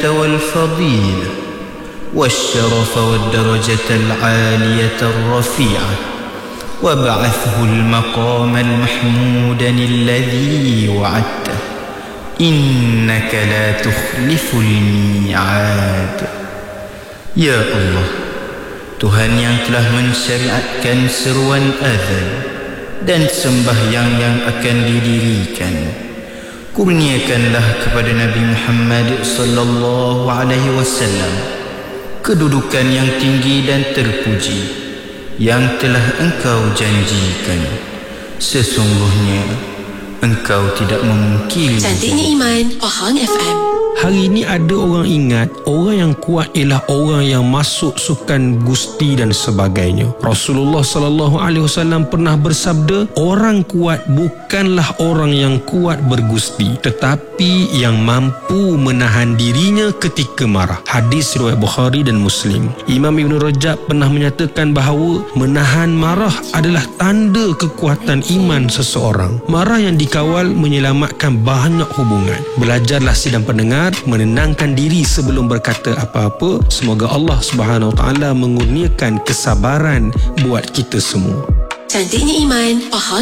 والفضيلة والشرف والدرجة العالية الرفيعة وابعثه المقام المحمود الذي وعدته إنك لا تخلف الميعاد. Ya Allah, Tuhan yang telah mensyariatkan seruan azan dan sembahyang yang akan didirikan, kurniakanlah kepada Nabi Muhammad sallallahu alaihi wasallam kedudukan yang tinggi dan terpuji yang telah Engkau janjikan. Sesungguhnya Engkau tidak memungkiri. Cantiknya Iman, Pahang FM. Hari ini ada orang ingat orang yang kuat ialah orang yang masuk sukan gusti dan sebagainya. Rasulullah sallallahu alaihi wasallam pernah bersabda, orang kuat bukanlah orang yang kuat bergusti, tetapi yang mampu menahan dirinya ketika marah. Hadis riwayat Bukhari dan Muslim. Imam Ibn Rajab pernah menyatakan bahawa menahan marah adalah tanda kekuatan iman seseorang. Marah yang dikawal menyelamatkan banyak hubungan. Belajarlah sidang pendengar menenangkan diri sebelum berkata apa-apa. Semoga Allah Subhanahu Wa Taala mengurniakan kesabaran buat kita semua. Cantiknya Iman, Pahang